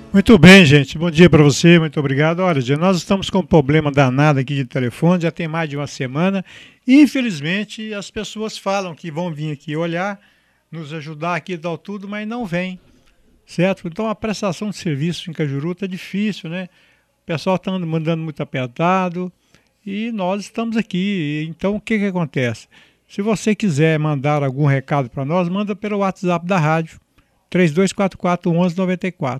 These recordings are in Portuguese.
Muito bem, gente. Bom dia para você, muito obrigado. Olha, nós estamos com um problema danado aqui de telefone, já tem mais de uma semana. Infelizmente, as pessoas falam que vão vir aqui olhar, nos ajudar aqui e tal tudo, mas não vêm, certo? Então a prestação de serviço em Cajuru está difícil, né? O pessoal está mandando muito apertado e nós estamos aqui. Então o que acontece? Se você quiser mandar algum recado para nós, manda pelo WhatsApp da rádio, 3244-1194.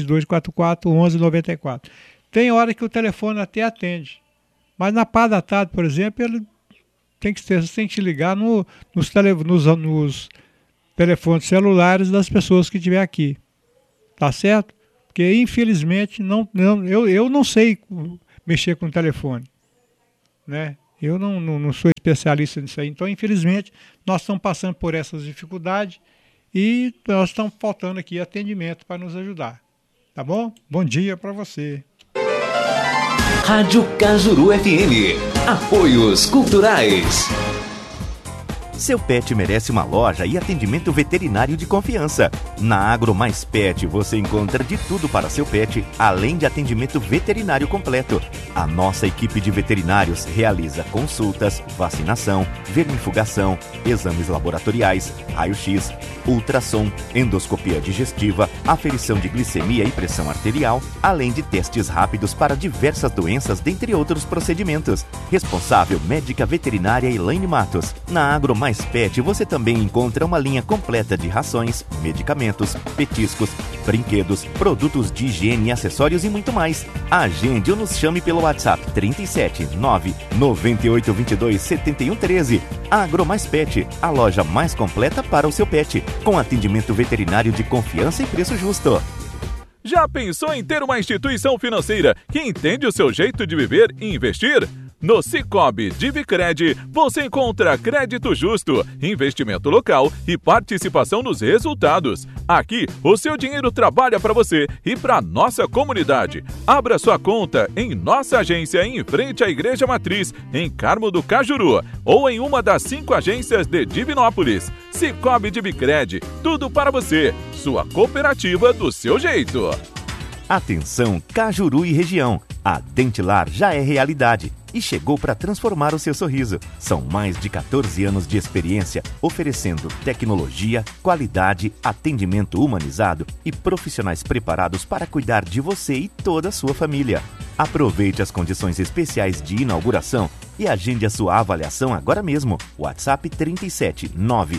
3244-1194. Tem hora que o telefone até atende, mas na parte da tarde, por exemplo, ele você tem que ligar nos telefones celulares das pessoas que estiver aqui, tá certo? Porque infelizmente eu não sei mexer com o telefone, né? Eu não sou especialista nisso aí, então infelizmente nós estamos passando por essas dificuldades e nós estamos faltando aqui atendimento para nos ajudar. Tá bom? Bom dia para você. Rádio Cajuru FM. Apoios culturais. Seu pet merece uma loja e atendimento veterinário de confiança. Na Agro Mais Pet você encontra de tudo para seu pet, além de atendimento veterinário completo. A nossa equipe de veterinários realiza consultas, vacinação, vermifugação, exames laboratoriais, raio-x, ultrassom, endoscopia digestiva, aferição de glicemia e pressão arterial, além de testes rápidos para diversas doenças, dentre outros procedimentos. Responsável médica veterinária Elaine Matos. Na Agro Mais Pet você também encontra uma linha completa de rações, medicamentos, petiscos, brinquedos, produtos de higiene, acessórios e muito mais. Agende ou nos chame pelo WhatsApp 37 9 9822 7113. Agro Mais Pet, a loja mais completa para o seu pet, com atendimento veterinário de confiança e preço justo. Já pensou em ter uma instituição financeira que entende o seu jeito de viver e investir? No Sicoob Divicred, você encontra crédito justo, investimento local e participação nos resultados. Aqui, o seu dinheiro trabalha para você e para nossa comunidade. Abra sua conta em nossa agência em frente à Igreja Matriz, em Carmo do Cajuru, ou em uma das 5 agências de Divinópolis. Sicoob Divicred, tudo para você. Sua cooperativa do seu jeito. Atenção, Cajuru e região. A Dentilar já é realidade e chegou para transformar o seu sorriso. São mais de 14 anos de experiência, oferecendo tecnologia, qualidade, atendimento humanizado e profissionais preparados para cuidar de você e toda a sua família. Aproveite as condições especiais de inauguração e agende a sua avaliação agora mesmo. WhatsApp 37 9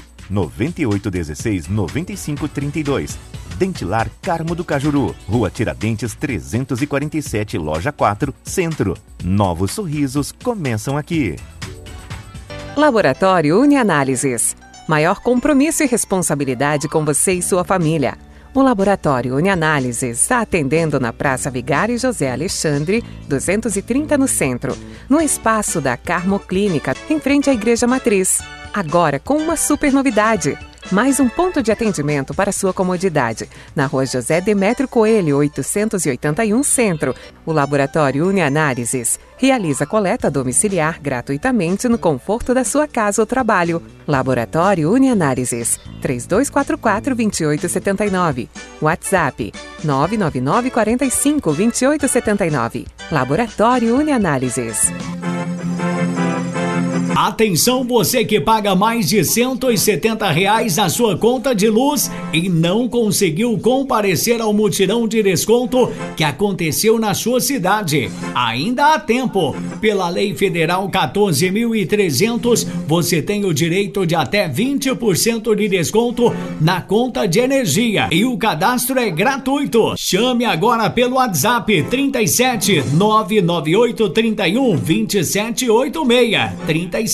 9816 9532. Dentilar Carmo do Cajuru, Rua Tiradentes 347, Loja 4, Centro. Novos sorrisos começam aqui. Laboratório Unianálises. Maior compromisso e responsabilidade com você e sua família. O Laboratório Unianálises está atendendo na Praça Vigário José Alexandre, 230 no centro, no espaço da Carmo Clínica, em frente à Igreja Matriz. Agora com uma super novidade. Mais um ponto de atendimento para sua comodidade. Na Rua José Demétrio Coelho, 881 Centro. O Laboratório Unianálises realiza coleta domiciliar gratuitamente no conforto da sua casa ou trabalho. Laboratório Unianálises, 3244-2879. WhatsApp, 999-45-2879. Laboratório Unianálises. Atenção você que paga mais de R$170 na sua conta de luz e não conseguiu comparecer ao mutirão de desconto que aconteceu na sua cidade. Ainda há tempo. Pela Lei Federal 14.300, você tem o direito de até 20% de desconto na conta de energia e o cadastro é gratuito. Chame agora pelo WhatsApp 37 998 31 2786.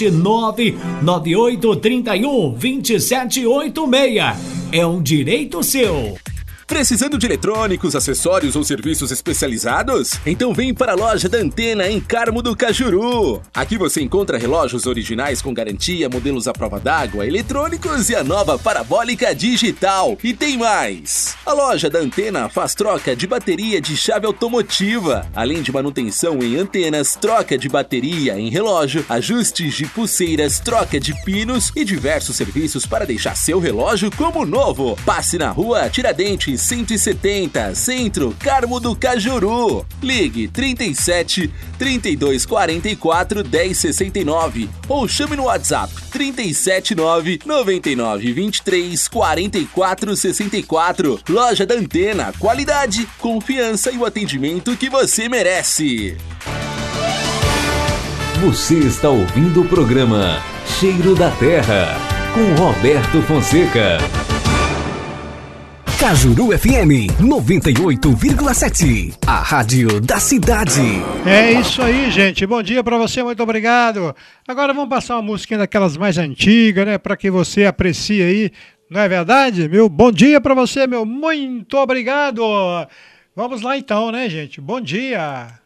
998312786. É um direito seu. Precisando de eletrônicos, acessórios ou serviços especializados? Então vem para a loja da Antena em Carmo do Cajuru. Aqui você encontra relógios originais com garantia, modelos à prova d'água, eletrônicos e a nova parabólica digital. E tem mais! A loja da Antena faz troca de bateria de chave automotiva, além de manutenção em antenas, troca de bateria em relógio, ajustes de pulseiras, troca de pinos e diversos serviços para deixar seu relógio como novo. Passe na Rua Tiradentes 170, Centro, Carmo do Cajuru. Ligue 37 3244 1069 ou chame no WhatsApp 379 99 23 44 64. Loja da Antena, qualidade, confiança e o atendimento que você merece. Você está ouvindo o programa Cheiro da Terra, com Roberto Fonseca. Cajuru FM 98,7, a rádio da cidade. É isso aí, gente. Bom dia pra você, muito obrigado. Agora vamos passar uma musiquinha daquelas mais antigas, né? Pra que você aprecie aí, não é verdade? Meu bom dia pra você, meu muito obrigado. Vamos lá então, né, gente? Bom dia.